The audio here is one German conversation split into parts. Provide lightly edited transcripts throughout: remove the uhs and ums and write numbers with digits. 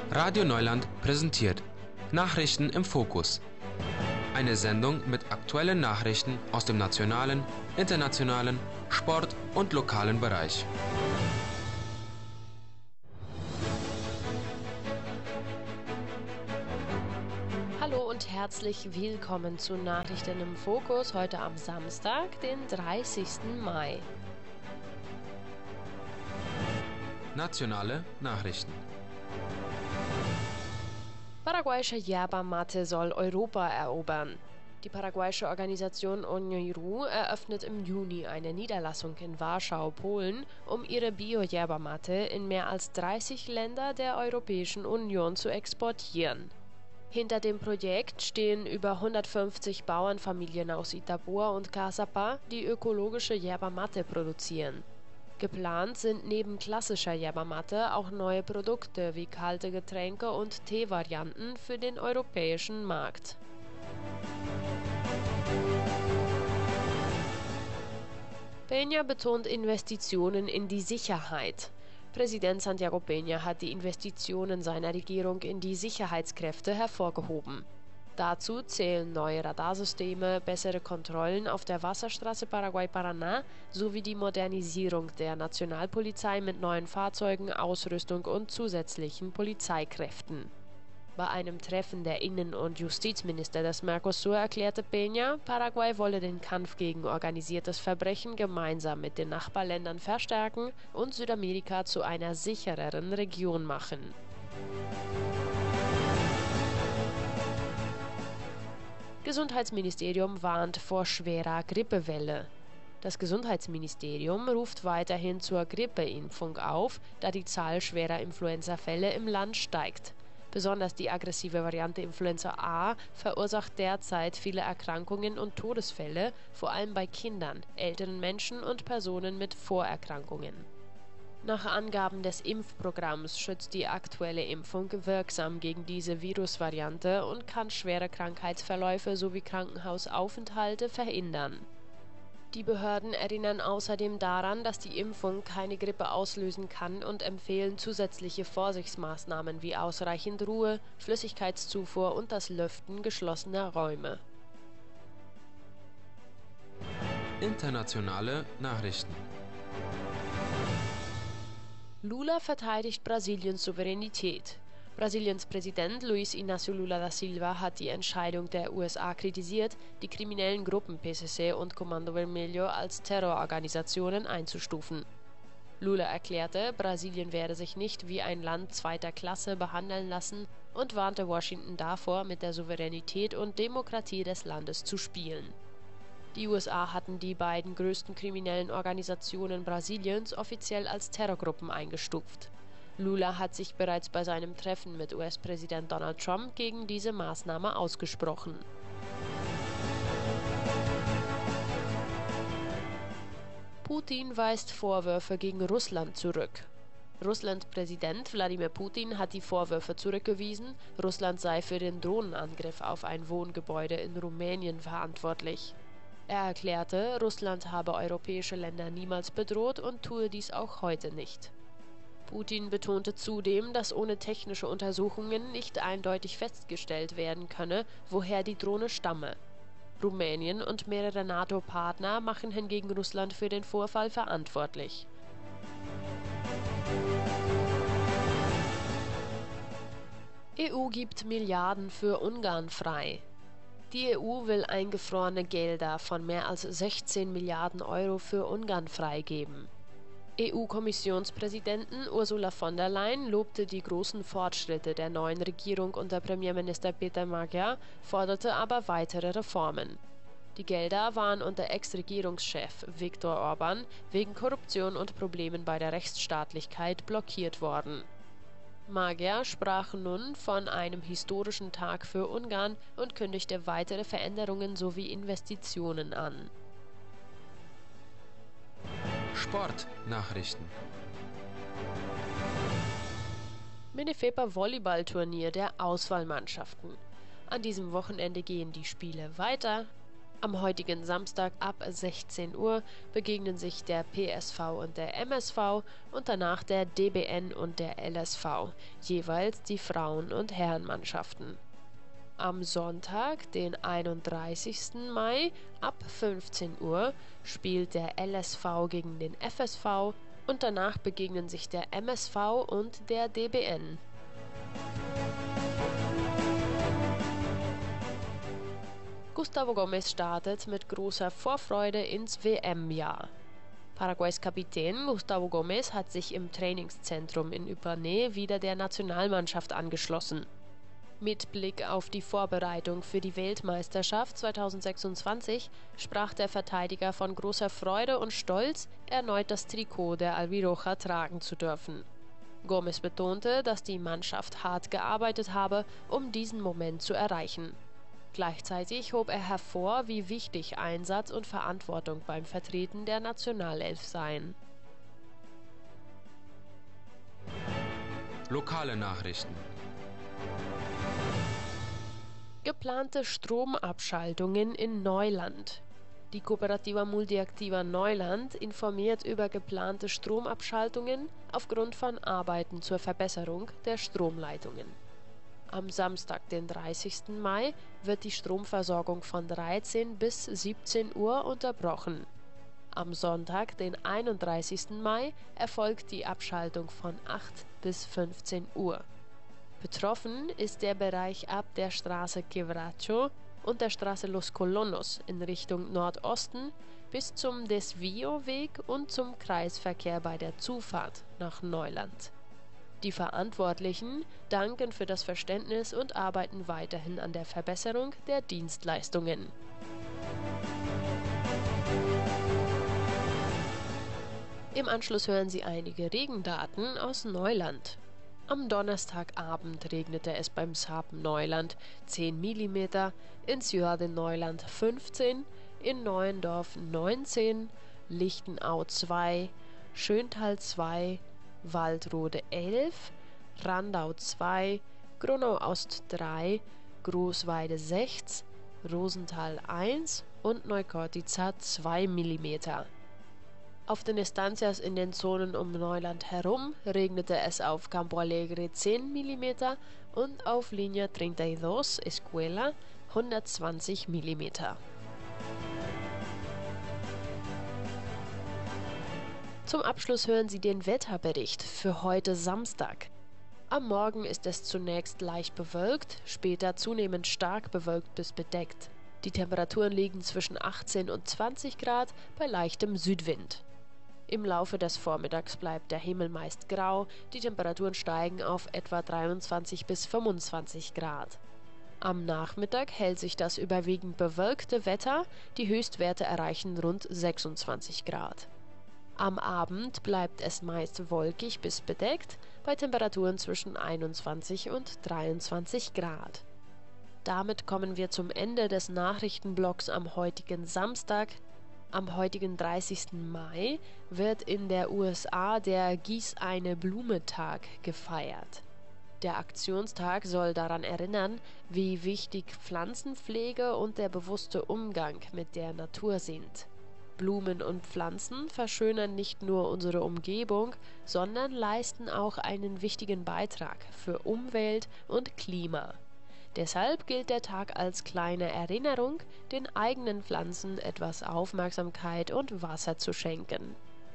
Radio Neuland präsentiert Nachrichten im Fokus. Eine Sendung mit aktuellen Nachrichten aus dem nationalen, internationalen, Sport- und lokalen Bereich. Hallo und herzlich willkommen zu Nachrichten im Fokus heute am Samstag, den 30. Mai. Nationale Nachrichten. Paraguayische Yerba Mate soll Europa erobern. Die paraguayische Organisation Oniru eröffnet im Juni eine Niederlassung in Warschau, Polen, um ihre Bio-Yerba Mate in mehr als 30 Länder der Europäischen Union zu exportieren. Hinter dem Projekt stehen über 150 Bauernfamilien aus Itabua und Caçapá, die ökologische Yerba Mate produzieren. Geplant sind neben klassischer Yerba Mate auch neue Produkte wie kalte Getränke und Teevarianten für den europäischen Markt. Peña betont Investitionen in die Sicherheit. Präsident Santiago Peña hat die Investitionen seiner Regierung in die Sicherheitskräfte hervorgehoben. Dazu zählen neue Radarsysteme, bessere Kontrollen auf der Wasserstraße Paraguay-Paraná sowie die Modernisierung der Nationalpolizei mit neuen Fahrzeugen, Ausrüstung und zusätzlichen Polizeikräften. Bei einem Treffen der Innen- und Justizminister des Mercosur erklärte Peña, Paraguay wolle den Kampf gegen organisiertes Verbrechen gemeinsam mit den Nachbarländern verstärken und Südamerika zu einer sichereren Region machen. Gesundheitsministerium warnt vor schwerer Grippewelle. Das Gesundheitsministerium ruft weiterhin zur Grippeimpfung auf, da die Zahl schwerer Influenzafälle im Land steigt. Besonders die aggressive Variante Influenza A verursacht derzeit viele Erkrankungen und Todesfälle, vor allem bei Kindern, älteren Menschen und Personen mit Vorerkrankungen. Nach Angaben des Impfprogramms schützt die aktuelle Impfung wirksam gegen diese Virusvariante und kann schwere Krankheitsverläufe sowie Krankenhausaufenthalte verhindern. Die Behörden erinnern außerdem daran, dass die Impfung keine Grippe auslösen kann und empfehlen zusätzliche Vorsichtsmaßnahmen wie ausreichend Ruhe, Flüssigkeitszufuhr und das Lüften geschlossener Räume. Internationale Nachrichten. Lula verteidigt Brasiliens Souveränität. Brasiliens Präsident Luiz Inácio Lula da Silva hat die Entscheidung der USA kritisiert, die kriminellen Gruppen PCC und Comando Vermelho als Terrororganisationen einzustufen. Lula erklärte, Brasilien werde sich nicht wie ein Land zweiter Klasse behandeln lassen und warnte Washington davor, mit der Souveränität und Demokratie des Landes zu spielen. Die USA hatten die beiden größten kriminellen Organisationen Brasiliens offiziell als Terrorgruppen eingestuft. Lula hat sich bereits bei seinem Treffen mit US-Präsident Donald Trump gegen diese Maßnahme ausgesprochen. Putin weist Vorwürfe gegen Russland zurück. Russlands Präsident Wladimir Putin hat die Vorwürfe zurückgewiesen, Russland sei für den Drohnenangriff auf ein Wohngebäude in Rumänien verantwortlich. Er erklärte, Russland habe europäische Länder niemals bedroht und tue dies auch heute nicht. Putin betonte zudem, dass ohne technische Untersuchungen nicht eindeutig festgestellt werden könne, woher die Drohne stamme. Rumänien und mehrere NATO-Partner machen hingegen Russland für den Vorfall verantwortlich. EU gibt Milliarden für Ungarn frei. Die EU will eingefrorene Gelder von mehr als 16 Milliarden Euro für Ungarn freigeben. EU-Kommissionspräsidentin Ursula von der Leyen lobte die großen Fortschritte der neuen Regierung unter Premierminister Peter Magyar, forderte aber weitere Reformen. Die Gelder waren unter Ex-Regierungschef Viktor Orbán wegen Korruption und Problemen bei der Rechtsstaatlichkeit blockiert worden. Magyar sprach nun von einem historischen Tag für Ungarn und kündigte weitere Veränderungen sowie Investitionen an. Sportnachrichten. Minifepa Volleyballturnier der Auswahlmannschaften. An diesem Wochenende gehen die Spiele weiter. Am heutigen Samstag ab 16 Uhr begegnen sich der PSV und der MSV und danach der DBN und der LSV, jeweils die Frauen- und Herrenmannschaften. Am Sonntag, den 31. Mai, ab 15 Uhr spielt der LSV gegen den FSV und danach begegnen sich der MSV und der DBN. Gustavo Gomes startet mit großer Vorfreude ins WM-Jahr. Paraguays Kapitän Gustavo Gomes hat sich im Trainingszentrum in Ipernay wieder der Nationalmannschaft angeschlossen. Mit Blick auf die Vorbereitung für die Weltmeisterschaft 2026 sprach der Verteidiger von großer Freude und Stolz, erneut das Trikot der Albiroja tragen zu dürfen. Gomes betonte, dass die Mannschaft hart gearbeitet habe, um diesen Moment zu erreichen. Gleichzeitig hob er hervor, wie wichtig Einsatz und Verantwortung beim Vertreten der Nationalelf seien. Lokale Nachrichten. Geplante Stromabschaltungen in Neuland. Die Cooperativa Multiactiva Neuland informiert über geplante Stromabschaltungen aufgrund von Arbeiten zur Verbesserung der Stromleitungen. Am Samstag, den 30. Mai, wird die Stromversorgung von 13 bis 17 Uhr unterbrochen. Am Sonntag, den 31. Mai, erfolgt die Abschaltung von 8 bis 15 Uhr. Betroffen ist der Bereich ab der Straße Quebracho und der Straße Los Colonos in Richtung Nordosten bis zum Desvio-Weg und zum Kreisverkehr bei der Zufahrt nach Neuland. Die Verantwortlichen danken für das Verständnis und arbeiten weiterhin an der Verbesserung der Dienstleistungen. Im Anschluss hören Sie einige Regendaten aus Neuland. Am Donnerstagabend regnete es beim Sapen Neuland 10 mm, in Ciudad de Neuland 15, in Neuendorf 19, Lichtenau 2, Schöntal 2, Waldrode 11, Randau 2, Gronau-Ost 3, Großweide 6, Rosenthal 1 und Neukortica 2 mm. Auf den Estancias in den Zonen um Neuland herum regnete es auf Campo Alegre 10 mm und auf Línea 32 Escuela 120 mm. Zum Abschluss hören Sie den Wetterbericht für heute Samstag. Am Morgen ist es zunächst leicht bewölkt, später zunehmend stark bewölkt bis bedeckt. Die Temperaturen liegen zwischen 18 und 20 Grad bei leichtem Südwind. Im Laufe des Vormittags bleibt der Himmel meist grau, die Temperaturen steigen auf etwa 23 bis 25 Grad. Am Nachmittag hält sich das überwiegend bewölkte Wetter, die Höchstwerte erreichen rund 26 Grad. Am Abend bleibt es meist wolkig bis bedeckt, bei Temperaturen zwischen 21 und 23 Grad. Damit kommen wir zum Ende des Nachrichtenblocks am heutigen Samstag. Am heutigen 30. Mai wird in der USA der Gieß-eine-Blume-Tag gefeiert. Der Aktionstag soll daran erinnern, wie wichtig Pflanzenpflege und der bewusste Umgang mit der Natur sind. Blumen und Pflanzen verschönern nicht nur unsere Umgebung, sondern leisten auch einen wichtigen Beitrag für Umwelt und Klima. Deshalb gilt der Tag als kleine Erinnerung, den eigenen Pflanzen etwas Aufmerksamkeit und Wasser zu schenken.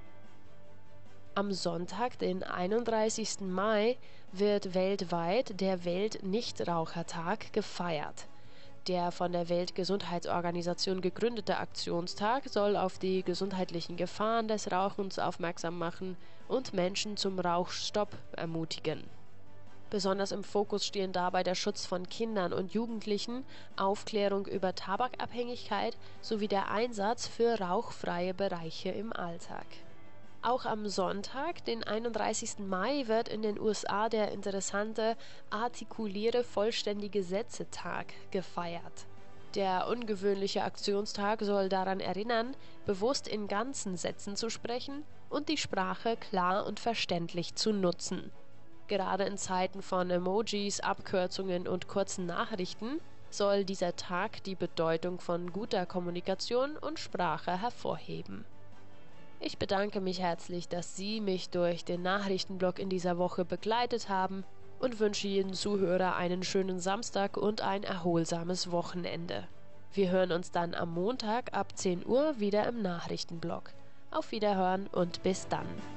Am Sonntag, den 31. Mai, wird weltweit der Weltnichtrauchertag gefeiert. Der von der Weltgesundheitsorganisation gegründete Aktionstag soll auf die gesundheitlichen Gefahren des Rauchens aufmerksam machen und Menschen zum Rauchstopp ermutigen. Besonders im Fokus stehen dabei der Schutz von Kindern und Jugendlichen, Aufklärung über Tabakabhängigkeit sowie der Einsatz für rauchfreie Bereiche im Alltag. Auch am Sonntag, den 31. Mai, wird in den USA der interessante Artikuliere vollständige Sätze-Tag gefeiert. Der ungewöhnliche Aktionstag soll daran erinnern, bewusst in ganzen Sätzen zu sprechen und die Sprache klar und verständlich zu nutzen. Gerade in Zeiten von Emojis, Abkürzungen und kurzen Nachrichten soll dieser Tag die Bedeutung von guter Kommunikation und Sprache hervorheben. Ich bedanke mich herzlich, dass Sie mich durch den Nachrichtenblock in dieser Woche begleitet haben und wünsche jedem Zuhörer einen schönen Samstag und ein erholsames Wochenende. Wir hören uns dann am Montag ab 10 Uhr wieder im Nachrichtenblock. Auf Wiederhören und bis dann.